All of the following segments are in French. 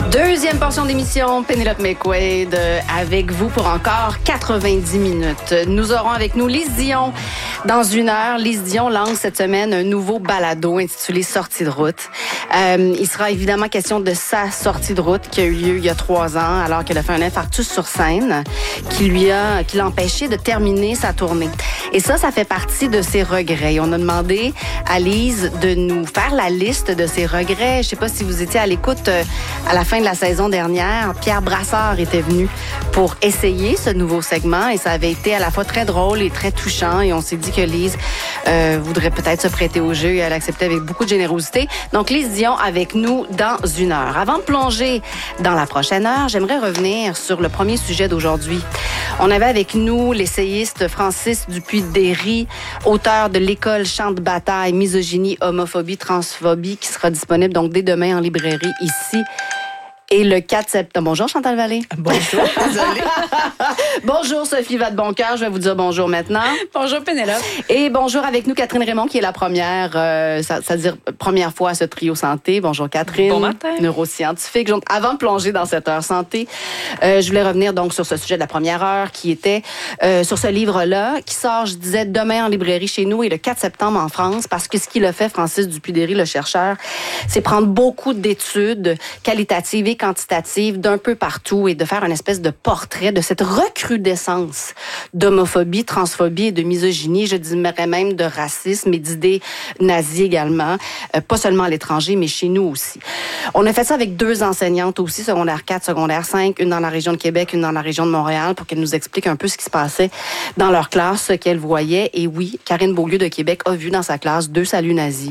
Deuxième portion d'émission, Pénélope McQuaid avec vous pour encore 90 minutes. Nous aurons avec nous Lise Dion dans une heure. Lise Dion lance cette semaine un nouveau balado intitulé Sortie de route. Il sera évidemment question de sa sortie de route qui a eu lieu il y a 3 ans alors qu'elle a fait un infarctus sur scène qui l'a empêché de terminer sa tournée. Et ça fait partie de ses regrets. On a demandé à Lise de nous faire la liste de ses regrets. Je sais pas si vous étiez à l'écoute à la fin de la saison dernière. Pierre Brassard était venu pour essayer ce nouveau segment et ça avait été à la fois très drôle et très touchant. Et on s'est dit que Lise voudrait peut-être se prêter au jeu et elle acceptait avec beaucoup de générosité. Donc, Lise Dion avec nous dans une heure. Avant de plonger dans la prochaine heure, j'aimerais revenir sur le premier sujet d'aujourd'hui. On avait avec nous l'essayiste Francis Dupuis-Déry, auteur de L'école Champ de bataille, misogynie, homophobie, transphobie, qui sera disponible donc dès demain en librairie ici. Et le 4 septembre. Bonjour Chantal Vallée. Bonjour, désolée. Bonjour Sophie Vadeboncoeur, je vais vous dire bonjour maintenant. Bonjour Pénélope. Et bonjour avec nous Catherine Raymond qui est la première, c'est-à-dire première fois à ce trio santé. Bonjour Catherine. Bon matin. Neuroscientifique. Avant de plonger dans cette heure santé, je voulais revenir donc sur ce sujet de la première heure qui était sur ce livre-là qui sort, je disais, demain en librairie chez nous et le 4 septembre en France parce que ce qu'il a fait, Francis Dupuis-Déry, le chercheur, c'est prendre beaucoup d'études qualitatives et quantitative d'un peu partout et de faire une espèce de portrait de cette recrudescence d'homophobie, transphobie et de misogynie, je dirais même de racisme et d'idées nazies également, pas seulement à l'étranger, mais chez nous aussi. On a fait ça avec 2 enseignantes aussi, secondaire 4, secondaire 5, une dans la région de Québec, une dans la région de Montréal, pour qu'elles nous expliquent un peu ce qui se passait dans leur classe, ce qu'elles voyaient. Et oui, Karine Beaulieu de Québec a vu dans sa classe 2 saluts nazis.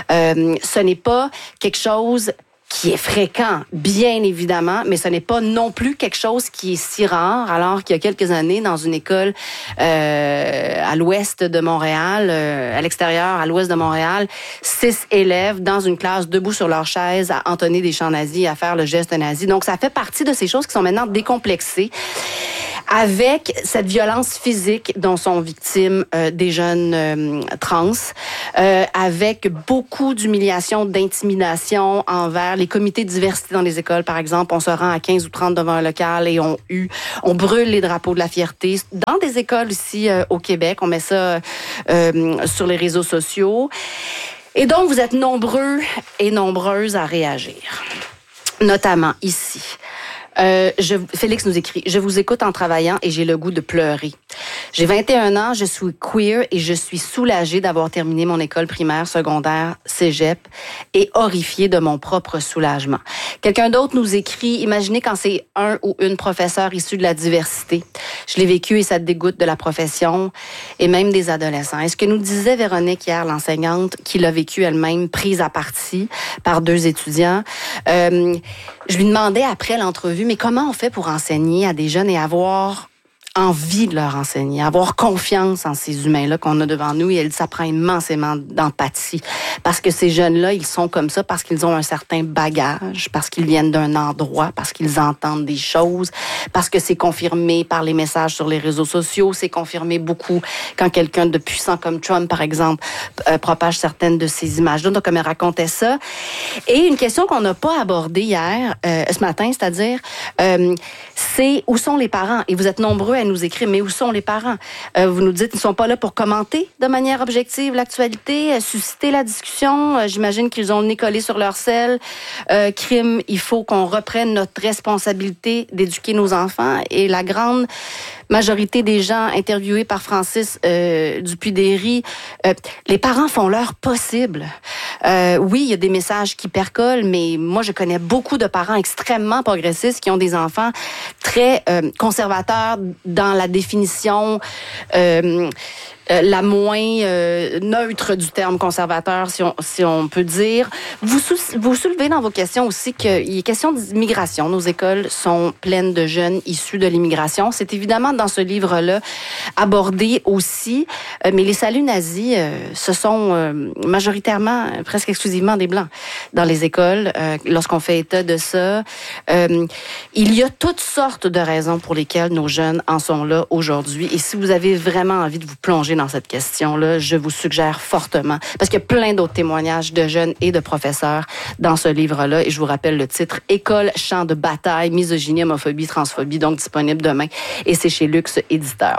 Ce n'est pas quelque chose qui est fréquent, bien évidemment, mais ce n'est pas non plus quelque chose qui est si rare, alors qu'il y a quelques années, dans une école à l'ouest de Montréal, à l'extérieur, à l'ouest de Montréal, 6 élèves dans une classe debout sur leur chaise à entonner des chants nazis, à faire le geste nazi. Donc, ça fait partie de ces choses qui sont maintenant décomplexées avec cette violence physique dont sont victimes des jeunes trans, avec beaucoup d'humiliation, d'intimidation envers les comités de diversité dans les écoles, par exemple. On se rend à 15 ou 30 devant un local et on brûle les drapeaux de la fierté. Dans des écoles ici au Québec, on met ça sur les réseaux sociaux. Et donc, vous êtes nombreux et nombreuses à réagir, notamment ici. Félix nous écrit « Je vous écoute en travaillant et j'ai le goût de pleurer. J'ai 21 ans, je suis queer et je suis soulagée d'avoir terminé mon école primaire, secondaire, cégep et horrifiée de mon propre soulagement. » Quelqu'un d'autre nous écrit « Imaginez quand c'est un ou une professeure issue de la diversité. Je l'ai vécu et ça dégoûte de la profession et même des adolescents. » Et ce que nous disait Véronique hier, l'enseignante, qui l'a vécu elle-même, prise à partie par 2 étudiants, je lui demandais après l'entrevue, mais comment on fait pour enseigner à des jeunes et avoir envie de leur enseigner, avoir confiance en ces humains-là qu'on a devant nous. Et elle dit, ça prend immensément d'empathie. Parce que ces jeunes-là, ils sont comme ça parce qu'ils ont un certain bagage, parce qu'ils viennent d'un endroit, parce qu'ils entendent des choses, parce que c'est confirmé par les messages sur les réseaux sociaux, c'est confirmé beaucoup quand quelqu'un de puissant comme Trump, par exemple, propage certaines de ces images-là. Donc, comme elle racontait ça. Et une question qu'on n'a pas abordée hier, ce matin, c'est-à-dire, c'est où sont les parents? Et vous êtes nombreux à nous écrire, mais où sont les parents? Vous nous dites qu'ils ne sont pas là pour commenter de manière objective l'actualité, susciter la discussion. J'imagine qu'ils ont le nez collé sur leur selle. Crime, il faut qu'on reprenne notre responsabilité d'éduquer nos enfants. Et la grande majorité des gens interviewés par Francis Dupuis-Déry, les parents font leur possible. Oui, il y a des messages qui percolent, mais moi, je connais beaucoup de parents extrêmement progressistes qui ont des enfants très conservateurs dans la définition la moins neutre du terme conservateur, si on peut dire. Vous soulevez dans vos questions aussi qu'il est question d'immigration. Nos écoles sont pleines de jeunes issus de l'immigration. C'est évidemment dans ce livre-là abordé aussi, mais les saluts nazis, ce sont majoritairement, presque exclusivement des Blancs dans les écoles. Lorsqu'on fait état de ça, il y a toutes sortes de raisons pour lesquelles nos jeunes en sont là aujourd'hui. Et si vous avez vraiment envie de vous plonger plonger dans cette question-là, je vous suggère fortement, parce qu'il y a plein d'autres témoignages de jeunes et de professeurs dans ce livre-là, et je vous rappelle le titre « École, champ de bataille, misogynie, homophobie, transphobie », donc disponible demain, et c'est chez Luxe Éditeur.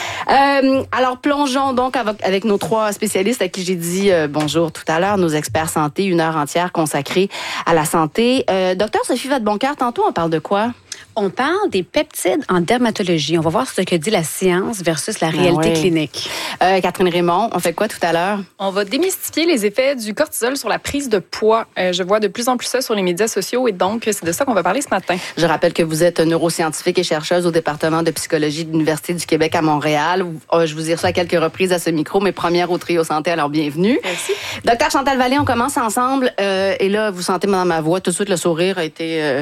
Alors, plongeons donc avec nos 3 spécialistes à qui j'ai dit bonjour tout à l'heure, nos experts santé, 1 heure entière consacrée à la santé. Docteur Sophie Vadeboncoeur, tantôt, on parle de quoi? On parle des peptides en dermatologie. On va voir ce que dit la science versus la réalité clinique. Catherine Raymond, on fait quoi tout à l'heure? On va démystifier les effets du cortisol sur la prise de poids. Je vois de plus en plus ça sur les médias sociaux et donc c'est de ça qu'on va parler ce matin. Je rappelle que vous êtes neuroscientifique et chercheuse au département de psychologie de l'Université du Québec à Montréal. Je vous ai reçu à quelques reprises à ce micro, mes premières au Trio Santé, alors bienvenue. Merci. Docteur Chantal Vallée, on commence ensemble. Et là, vous sentez dans ma voix, tout de suite le sourire a été...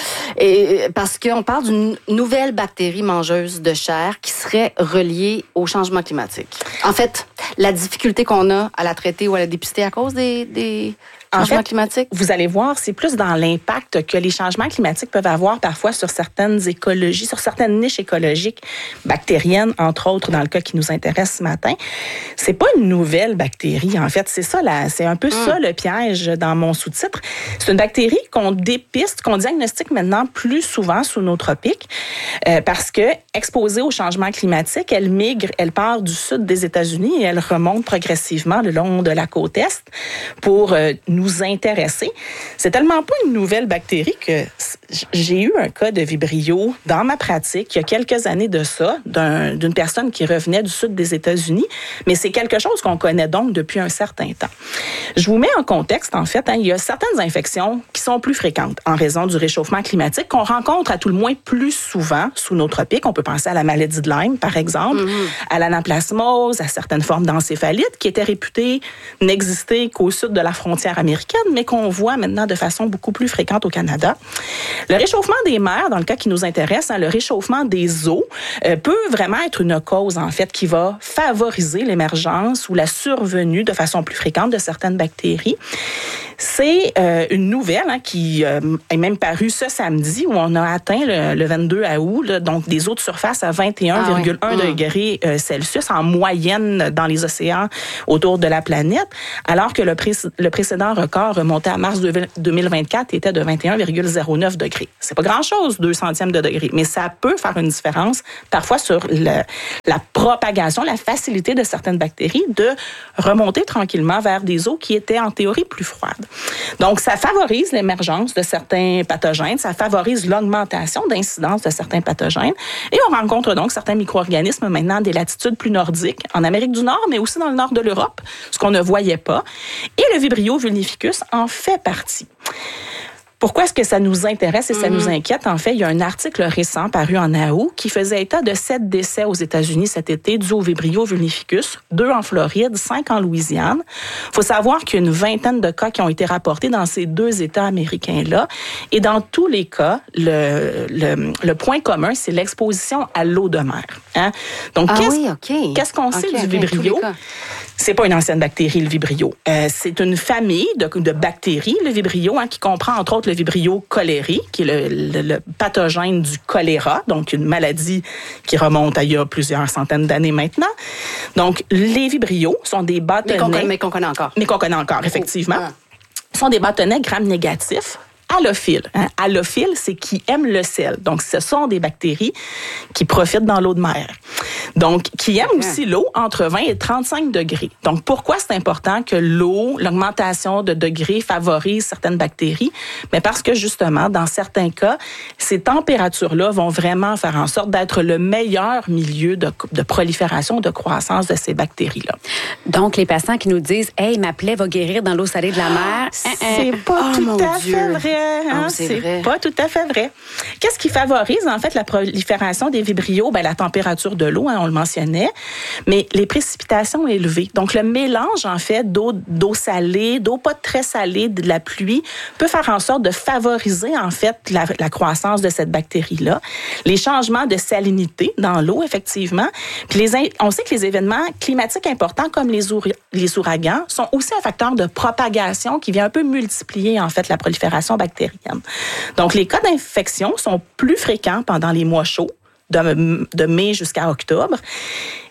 parce qu'on parle d'une nouvelle bactérie mangeuse de chair qui serait reliée au changement climatique. En fait, la difficulté qu'on a à la traiter ou à la dépister à cause des changements climatiques? Vous allez voir, c'est plus dans l'impact que les changements climatiques peuvent avoir parfois sur certaines écologies, sur certaines niches écologiques bactériennes, entre autres dans le cas qui nous intéresse ce matin. C'est pas une nouvelle bactérie, en fait. C'est ça, c'est un peu ça le piège dans mon sous-titre. C'est une bactérie qu'on dépiste, qu'on diagnostique maintenant plus souvent sous nos tropiques, parce que exposée au changement climatique, elle migre, elle part du sud des États-Unis et elle remonte progressivement le long de la côte est pour nous intéresser. C'est tellement pas une nouvelle bactérie que j'ai eu un cas de vibrio dans ma pratique il y a quelques années de ça, d'une personne qui revenait du sud des États-Unis, mais c'est quelque chose qu'on connaît donc depuis un certain temps. Je vous mets en contexte, en fait, il y a certaines infections qui sont plus fréquentes en raison du réchauffement climatique qu'on rencontre à tout le moins plus souvent sous nos tropiques. On peut penser à la maladie de Lyme, par exemple, à l'anaplasmose, à certaines formes d'encéphalite qui étaient réputées n'exister qu'au sud de la frontière américaine, mais qu'on voit maintenant de façon beaucoup plus fréquente au Canada. Le réchauffement des mers, dans le cas qui nous intéresse, le réchauffement des eaux, peut vraiment être une cause, en fait, qui va favoriser l'émergence ou la survenue de façon plus fréquente de certaines bactéries. C'est une nouvelle qui est même parue ce samedi où on a atteint le 22 août, donc des eaux de surface à 21,1 degrés Celsius en moyenne dans les océans autour de la planète, alors que le précédent record remonté à mars 2024 était de 21,09 degrés. C'est pas grand-chose, 2 centièmes de degré, mais ça peut faire une différence parfois sur la propagation, la facilité de certaines bactéries de remonter tranquillement vers des eaux qui étaient en théorie plus froides. Donc, ça favorise l'émergence de certains pathogènes, ça favorise l'augmentation d'incidence de certains pathogènes. Et on rencontre donc certains micro-organismes maintenant des latitudes plus nordiques, en Amérique du Nord, mais aussi dans le nord de l'Europe, ce qu'on ne voyait pas. Et le Vibrio vulnificus en fait partie. Pourquoi est-ce que ça nous intéresse et ça nous inquiète? En fait, il y a un article récent paru en août qui faisait état de 7 décès aux États-Unis cet été dus au Vibrio vulnificus, 2 en Floride, 5 en Louisiane. Il faut savoir qu'il y a une vingtaine de cas qui ont été rapportés dans ces 2 États américains-là. Et dans tous les cas, le point commun, c'est l'exposition à l'eau de mer. Hein? Donc, qu'est-ce qu'on sait du Vibrio? C'est pas une ancienne bactérie, le Vibrio. C'est une famille de bactéries, le Vibrio, qui comprend entre autres le Vibrio cholerae, qui est le pathogène du choléra, donc une maladie qui remonte à il y a plusieurs centaines d'années maintenant. Donc, les Vibrios sont des bâtonnets... Mais qu'on connaît encore. Mais qu'on connaît encore, effectivement. Sont des bâtonnets gram-négatifs. Halophiles. Halophile, c'est qui aime le sel. Donc, ce sont des bactéries qui profitent dans l'eau de mer. Donc, qui aiment aussi l'eau entre 20 et 35 degrés. Donc, pourquoi c'est important que l'eau, l'augmentation de degrés favorise certaines bactéries? Mais parce que, justement, dans certains cas, ces températures-là vont vraiment faire en sorte d'être le meilleur milieu de prolifération, de croissance de ces bactéries-là. Donc, les patients qui nous disent « Hey, ma plaie va guérir dans l'eau salée de la mer. » C'est pas tout à fait vrai. C'est pas tout à fait vrai. Qu'est-ce qui favorise, en fait, la prolifération des vibrios? La température de l'eau, on le mentionnait, mais les précipitations élevées. Donc, le mélange, en fait, d'eau salée, d'eau pas très salée, de la pluie, peut faire en sorte de favoriser, en fait, la croissance de cette bactérie-là. Les changements de salinité dans l'eau, effectivement. Puis on sait que les événements climatiques importants, comme les ouragans, sont aussi un facteur de propagation qui vient un peu multiplier, en fait, la prolifération bactérienne. Donc, les cas d'infection sont plus fréquents pendant les mois chauds, de mai jusqu'à octobre.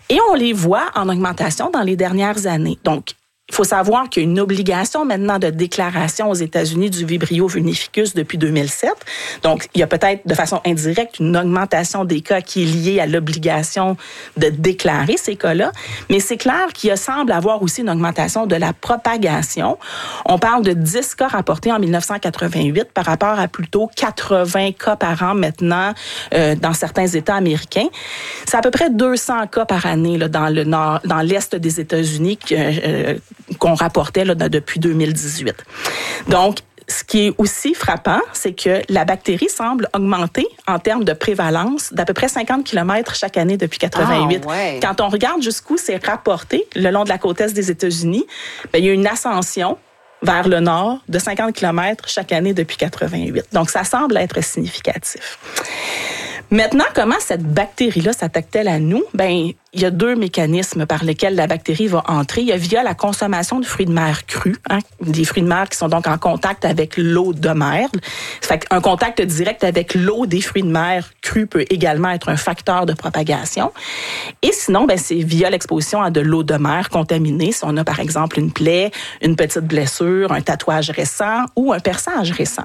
Et on les voit en augmentation dans les dernières années. Donc, il faut savoir qu'il y a une obligation maintenant de déclaration aux États-Unis du Vibrio vulnificus depuis 2007. Donc, il y a peut-être de façon indirecte une augmentation des cas qui est liée à l'obligation de déclarer ces cas-là. Mais c'est clair qu'il semble avoir aussi une augmentation de la propagation. On parle de 10 cas rapportés en 1988 par rapport à plutôt 80 cas par an maintenant dans certains États américains. C'est à peu près 200 cas par année là, dans le nord, dans l'est des États-Unis qu'on rapportait là, depuis 2018. Donc, ce qui est aussi frappant, c'est que la bactérie semble augmenter en termes de prévalence d'à peu près 50 km chaque année depuis 88. Quand on regarde jusqu'où c'est rapporté le long de la côte est des États-Unis, il y a une ascension vers le nord de 50 km chaque année depuis 88. Donc, ça semble être significatif. Maintenant, comment cette bactérie-là s'attaque-t-elle à nous? Il y a 2 mécanismes par lesquels la bactérie va entrer. Il y a via la consommation de fruits de mer crus, des fruits de mer qui sont donc en contact avec l'eau de mer. Ça fait qu'un contact direct avec l'eau des fruits de mer crus peut également être un facteur de propagation. Et sinon, c'est via l'exposition à de l'eau de mer contaminée. Si on a par exemple une plaie, une petite blessure, un tatouage récent ou un perçage récent.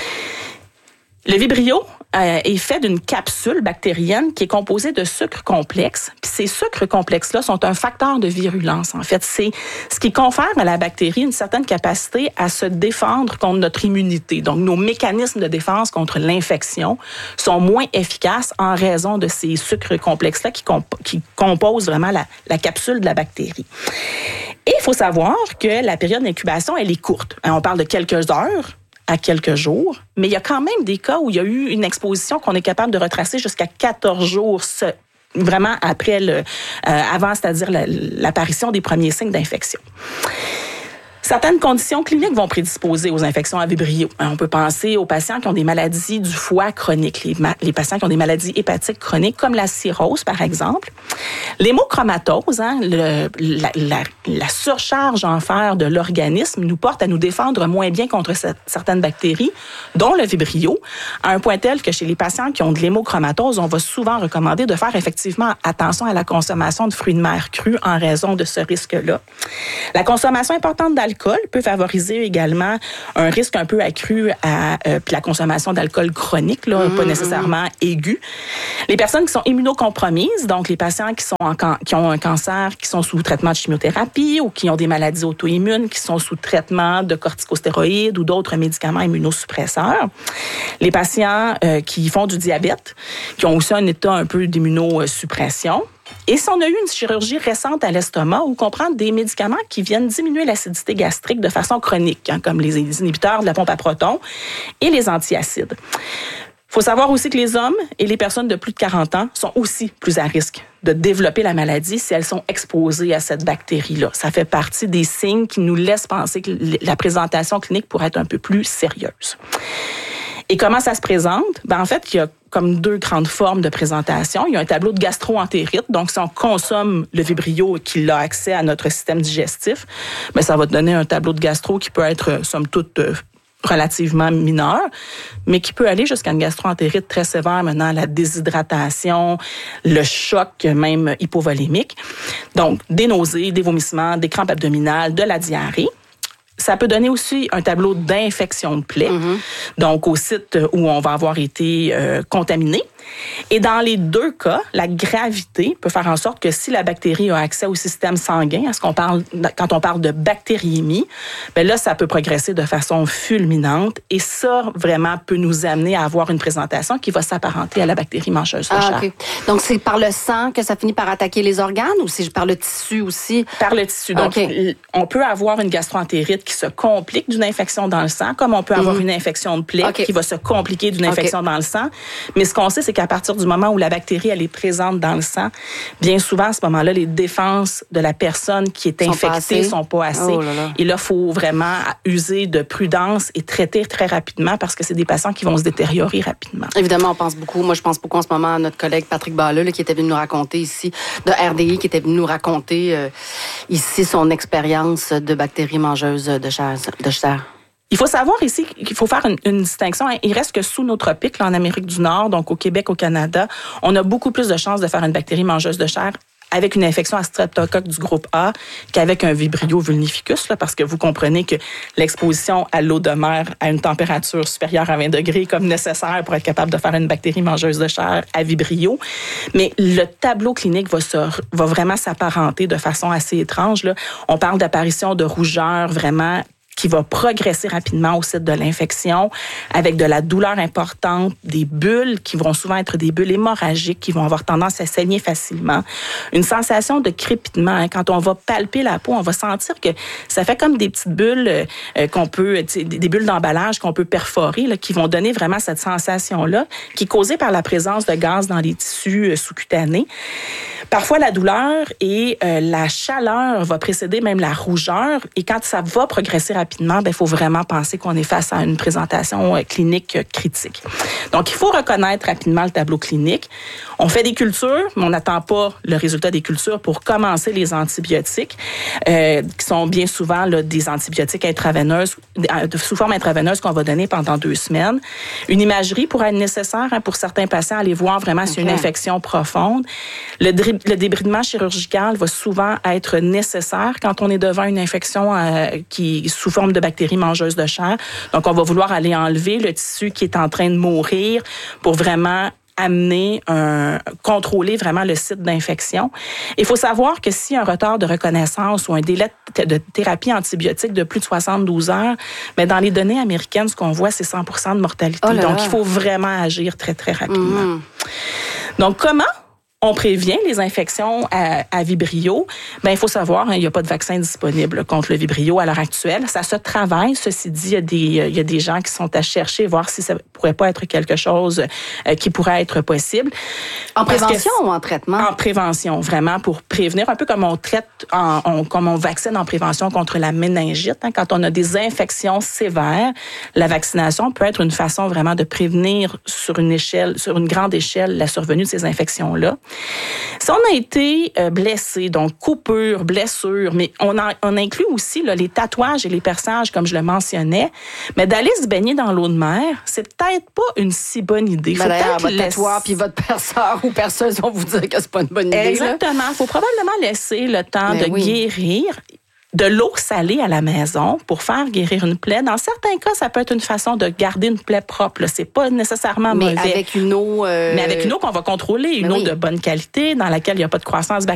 Le vibrio est fait d'une capsule bactérienne qui est composée de sucres complexes. Puis ces sucres complexes-là sont un facteur de virulence. En fait, c'est ce qui confère à la bactérie une certaine capacité à se défendre contre notre immunité. Donc, nos mécanismes de défense contre l'infection sont moins efficaces en raison de ces sucres complexes-là qui composent vraiment la capsule de la bactérie. Et il faut savoir que la période d'incubation, elle est courte. On parle de quelques heures à quelques jours, mais il y a quand même des cas où il y a eu une exposition qu'on est capable de retracer jusqu'à 14 jours, vraiment après avant, c'est-à-dire l'apparition des premiers signes d'infection. Certaines conditions cliniques vont prédisposer aux infections à vibrio. On peut penser aux patients qui ont des maladies du foie chroniques, les patients qui ont des maladies hépatiques chroniques, comme la cirrhose, par exemple. L'hémochromatose, la surcharge en fer de l'organisme nous porte à nous défendre moins bien contre certaines bactéries, dont le vibrio, à un point tel que chez les patients qui ont de l'hémochromatose, on va souvent recommander de faire effectivement attention à la consommation de fruits de mer crus en raison de ce risque-là. La consommation importante d'alcool peut favoriser également un risque un peu accru à la consommation d'alcool chronique, pas nécessairement aigu. Les personnes qui sont immunocompromises, donc les patients qui ont un cancer, qui sont sous traitement de chimiothérapie ou qui ont des maladies auto-immunes, qui sont sous traitement de corticostéroïdes ou d'autres médicaments immunosuppresseurs. Les patients qui font du diabète, qui ont aussi un état un peu d'immunosuppression. Et si on a eu une chirurgie récente à l'estomac où on prend des médicaments qui viennent diminuer l'acidité gastrique de façon chronique, comme les inhibiteurs de la pompe à protons et les antiacides. Il faut savoir aussi que les hommes et les personnes de plus de 40 ans sont aussi plus à risque de développer la maladie si elles sont exposées à cette bactérie-là. Ça fait partie des signes qui nous laissent penser que la présentation clinique pourrait être un peu plus sérieuse. Et comment ça se présente? En fait, il y a comme 2 grandes formes de présentation. Il y a un tableau de gastro-entérite. Donc, si on consomme le vibrio et qu'il a accès à notre système digestif, ça va donner un tableau de gastro qui peut être, somme toute, relativement mineur, mais qui peut aller jusqu'à une gastro-entérite très sévère, menant à la déshydratation, le choc même hypovolémique. Donc, des nausées, des vomissements, des crampes abdominales, de la diarrhée. Ça peut donner aussi un tableau d'infection de plaie, donc au site où on va avoir été contaminé. Et dans les 2 cas, la gravité peut faire en sorte que si la bactérie a accès au système sanguin, quand on parle de bactériémie, là, ça peut progresser de façon fulminante. Et ça, vraiment, peut nous amener à avoir une présentation qui va s'apparenter à la bactérie mangeuse de chair. Okay. Donc, c'est par le sang que ça finit par attaquer les organes ou c'est par le tissu aussi? Par le tissu. Donc, on peut avoir une gastro-entérite qui se complique d'une infection dans le sang, comme on peut avoir une infection de plaie qui va se compliquer d'une infection dans le sang. Mais ce qu'on sait, c'est qu'à partir du moment où la bactérie elle est présente dans le sang, bien souvent à ce moment-là, les défenses de la personne qui est infectée sont pas assez. Et là, il faut vraiment user de prudence et traiter très rapidement parce que c'est des patients qui vont se détériorer rapidement. Évidemment, je pense beaucoup en ce moment à notre collègue Patrick Balleux qui était venu nous raconter ici, de RDI, qui était venu nous raconter ici son expérience de bactéries mangeuses de chair. Il faut savoir ici qu'il faut faire une distinction. Il reste que sous nos tropiques, là, en Amérique du Nord, donc au Québec, au Canada, on a beaucoup plus de chances de faire une bactérie mangeuse de chair avec une infection à streptocoque du groupe A qu'avec un Vibrio vulnificus, là, parce que vous comprenez que l'exposition à l'eau de mer à une température supérieure à 20 degrés est comme nécessaire pour être capable de faire une bactérie mangeuse de chair à Vibrio. Mais le tableau clinique va vraiment s'apparenter de façon assez étrange, là. On parle d'apparition de rougeur vraiment qui va progresser rapidement au site de l'infection, avec de la douleur importante, des bulles qui vont souvent être des bulles hémorragiques, qui vont avoir tendance à saigner facilement. Une sensation de crépitement. Hein. Quand on va palper la peau, on va sentir que ça fait comme des petites bulles qu'on peut, des bulles d'emballage qu'on peut perforer, là, qui vont donner vraiment cette sensation-là, qui est causée par la présence de gaz dans les tissus sous-cutanés. Parfois, la douleur et la chaleur va précéder même la rougeur. Et quand ça va progresser rapidement, il faut vraiment penser qu'on est face à une présentation clinique critique. Donc, il faut reconnaître rapidement le tableau clinique. On fait des cultures, mais on n'attend pas le résultat des cultures pour commencer les antibiotiques, qui sont bien souvent là, des antibiotiques intraveineuses, sous forme intraveineuse qu'on va donner pendant 2 semaines. Une imagerie pourrait être nécessaire pour certains patients, aller voir vraiment s'il y a une infection profonde. Le débridement chirurgical va souvent être nécessaire quand on est devant une infection qui est sous forme de bactéries mangeuses de chair. Donc, on va vouloir aller enlever le tissu qui est en train de mourir pour vraiment contrôler vraiment le site d'infection. Il faut savoir que si un retard de reconnaissance ou un délai de thérapie antibiotique de plus de 72 heures, mais dans les données américaines, ce qu'on voit, c'est 100% de mortalité. Oh là là. Donc, il faut vraiment agir très, très rapidement. Donc, comment on prévient les infections à Vibrio? Ben, il faut savoir, il n'y a pas de vaccin disponible contre le Vibrio à l'heure actuelle. Ça se travaille. Ceci dit, il y a des gens qui sont à chercher, voir si ça pourrait pas être quelque chose qui pourrait être possible. En prévention ou en traitement? En prévention, vraiment, pour prévenir, un peu comme on traite, comme on vaccine en prévention contre la méningite. Hein, quand on a des infections sévères, la vaccination peut être une façon vraiment de prévenir sur une grande échelle, la survenue de ces infections-là. Si on a été blessé, donc coupure, blessure, mais on inclut aussi là, les tatouages et les perçages, comme je le mentionnais, mais d'aller se baigner dans l'eau de mer, c'est peut-être pas une si bonne idée. Faut d'ailleurs, votre tatoueur puis votre perceur ou perceuse vont vous dire que c'est pas une bonne idée. Exactement. Il faut probablement laisser le temps de guérir. De l'eau salée à la maison pour faire guérir une plaie. Dans certains cas, ça peut être une façon de garder une plaie propre. C'est pas nécessairement mauvais. Mais avec une eau... Mais avec une eau qu'on va contrôler, une eau de bonne qualité, dans laquelle il n'y a pas de croissance bactérienne.